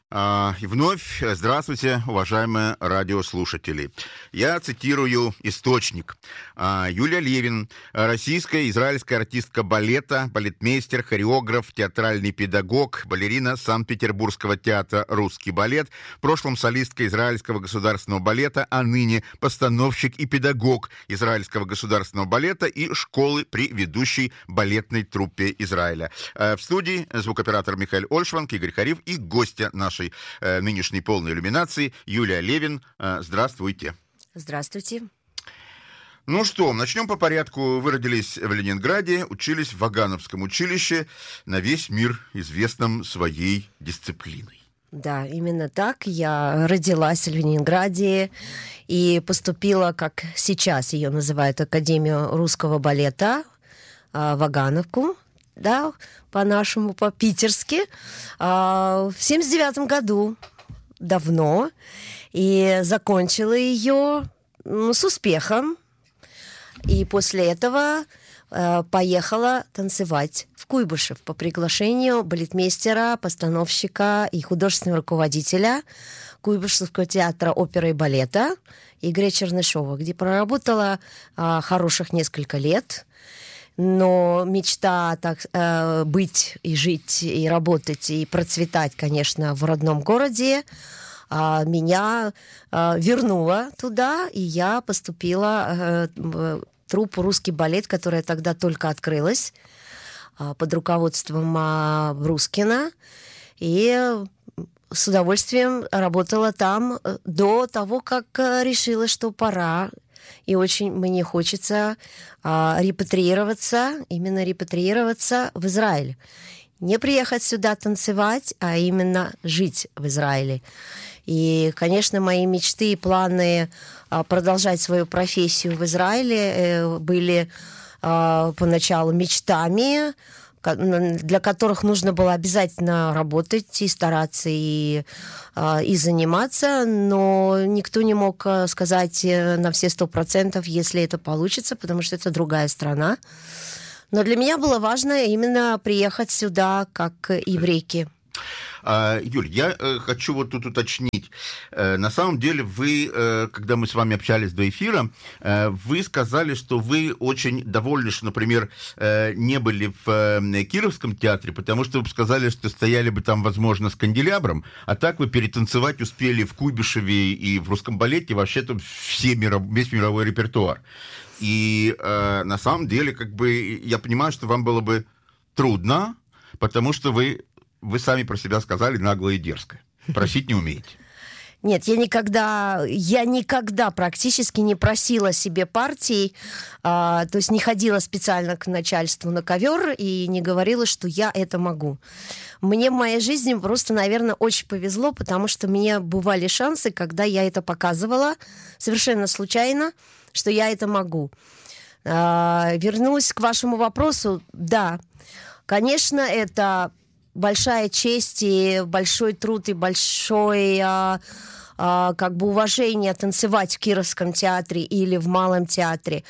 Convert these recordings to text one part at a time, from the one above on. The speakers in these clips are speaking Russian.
И вновь здравствуйте, уважаемые радиослушатели. Я цитирую источник. Юлия Левин, российская и израильская артистка балета, балетмейстер, хореограф, театральный педагог, балерина Санкт-Петербургского театра «Русский балет», в прошлом солистка Израильского государственного балета, а ныне постановщик и педагог Израильского государственного балета и школы при ведущей балетной труппе Израиля. В студии звукооператор Михаил Ольшванг, Игорь Хариф и гостья нашей нынешней полной иллюминации Юлия Левин. Здравствуйте. Здравствуйте. Ну что, начнем по порядку. Вы родились в Ленинграде, учились в Вагановском училище, на весь мир известном своей дисциплиной. Да, именно так. Я родилась в Ленинграде и поступила, как сейчас ее называют, Академию русского балета, Вагановку. Да, по-нашему, по-питерски, в 79 году, давно, и закончила ее с успехом. И после этого поехала танцевать в Куйбышев по приглашению балетмейстера, постановщика и художественного руководителя Куйбышевского театра оперы и балета Игоря Чернышова, где проработала хороших несколько лет. Но мечта быть и жить, и работать, и процветать, конечно, в родном городе меня вернула туда, и я поступила в труппу «Русский балет», которая тогда только открылась под руководством Брускина, и с удовольствием работала там до того, как решила, что пора. И очень мне хочется репатриироваться в Израиль. Не приехать сюда танцевать, а именно жить в Израиле. И, конечно, мои мечты и планы продолжать свою профессию в Израиле были поначалу мечтами, для которых нужно было обязательно работать и стараться, и заниматься, но никто не мог сказать на все 100%, если это получится, потому что это другая страна. Но для меня было важно именно приехать сюда как еврейки. Юль, я хочу вот тут уточнить. На самом деле вы, когда мы с вами общались до эфира, вы сказали, что вы очень довольны, что, например, не были в Кировском театре, потому что вы сказали, что стояли бы там, возможно, с канделябром, а так вы перетанцевать успели в Куйбышеве и в русском балете вообще-то весь мировой репертуар. И на самом деле, как бы, я понимаю, что вам было бы трудно, потому что вы сами про себя сказали нагло и дерзко. Просить не умеете. Нет, я никогда практически не просила себе партий, то есть не ходила специально к начальству на ковер и не говорила, что я это могу. Мне в моей жизни просто, наверное, очень повезло, потому что мне бывали шансы, когда я это показывала совершенно случайно, что я это могу. Вернусь к вашему вопросу. Да, конечно, это большая честь и большой труд и большое как бы уважение танцевать в Кировском театре или в Малом театре.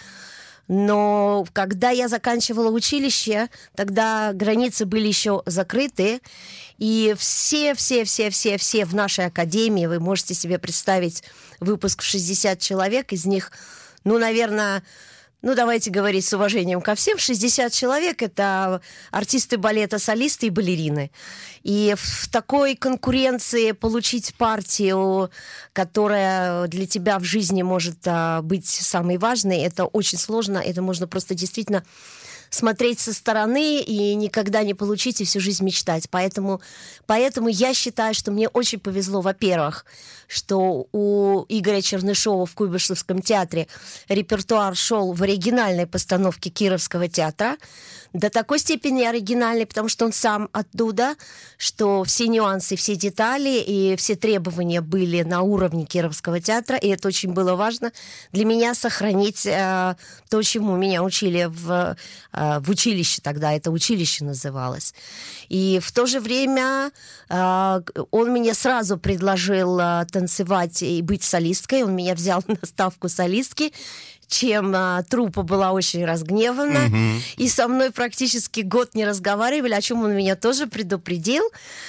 Но когда я заканчивала училище, тогда границы были еще закрыты, и все в нашей академии, вы можете себе представить выпуск в 60 человек, из них, наверное, давайте говорить с уважением ко всем, 60 человек — это артисты балета, солисты и балерины. И в такой конкуренции получить партию, которая для тебя в жизни может быть самой важной, это очень сложно, это можно просто действительно смотреть со стороны и никогда не получить, и всю жизнь мечтать. Поэтому я считаю, что мне очень повезло, во-первых, что у Игоря Чернышова в Куйбышевском театре репертуар шел в оригинальной постановке Кировского театра, до такой степени оригинальный, потому что он сам оттуда, что все нюансы, все детали и все требования были на уровне Кировского театра, и это очень было важно для меня сохранить то, чему меня учили в училище тогда, это училище называлось. И в то же время он мне сразу предложил танцевать и быть солисткой, он меня взял на ставку солистки, чем труппа была очень разгневана. И со мной практически год не разговаривали, о чем он меня тоже предупредил.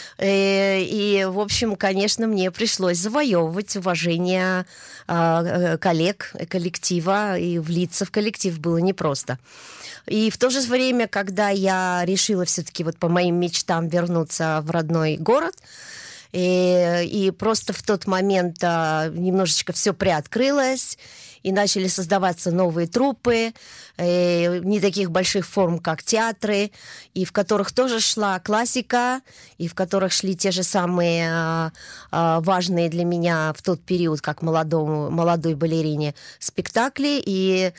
И, в общем, конечно, мне пришлось завоевывать уважение коллег, коллектива, и влиться в коллектив было непросто. И в то же время, когда я решила все-таки вот по моим мечтам вернуться в родной город, и просто в тот момент немножечко все приоткрылось, и начали создаваться новые труппы, не таких больших форм, как театры, и в которых тоже шла классика, и в которых шли те же самые важные для меня в тот период, как молодой балерине, спектакли, и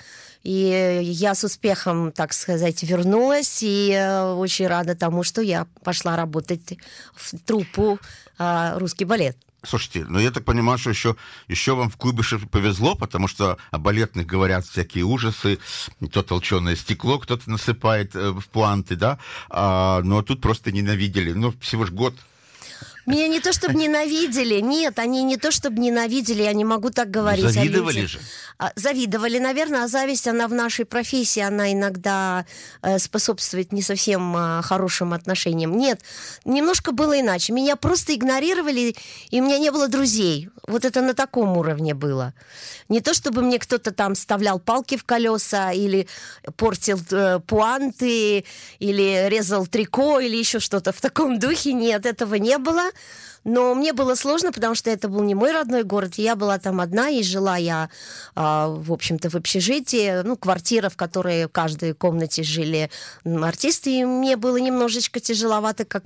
я с успехом, так сказать, вернулась, и очень рада тому, что я пошла работать в труппу «Русский балет». Слушайте, ну я так понимаю, что еще вам в Куйбышеве повезло, потому что о балетных говорят всякие ужасы, то толченое стекло кто-то насыпает в пуанты, да, но тут просто ненавидели, ну всего ж год. Меня не то чтобы ненавидели, нет, они не то чтобы ненавидели, я не могу так говорить. Завидовали же. Завидовали, наверное, а зависть, она в нашей профессии, она иногда способствует не совсем хорошим отношениям. Нет, немножко было иначе. Меня просто игнорировали, и у меня не было друзей. Вот это на таком уровне было. Не то чтобы мне кто-то там вставлял палки в колеса, или портил пуанты, или резал трико, или еще что-то в таком духе. Нет, этого не было. Но мне было сложно, потому что это был не мой родной город, и я была там одна, и жила я, в общем-то, в общежитии, квартира, в которой в каждой комнате жили артисты, и мне было немножечко тяжеловато, как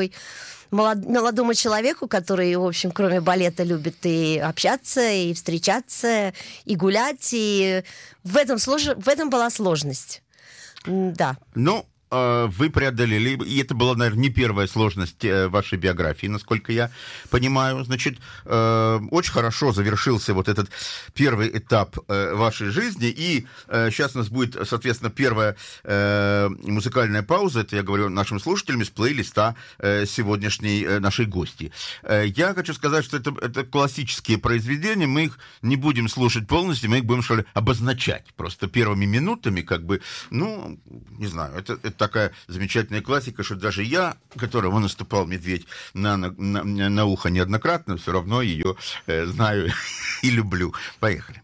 молодому человеку, который, в общем, кроме балета любит и общаться, и встречаться, и гулять, и в этом была сложность. Да. Ну, вы преодолели, и это была, наверное, не первая сложность вашей биографии, насколько я понимаю. Значит, очень хорошо завершился вот этот первый этап вашей жизни, и сейчас у нас будет, соответственно, первая музыкальная пауза, это я говорю нашим слушателям из плейлиста сегодняшней нашей гости. Я хочу сказать, что это классические произведения, мы их не будем слушать полностью, мы их будем, что ли, обозначать просто первыми минутами, как бы, ну, не знаю, это такая замечательная классика, что даже я, которому наступал медведь на ухо неоднократно, все равно ее знаю и люблю. Поехали.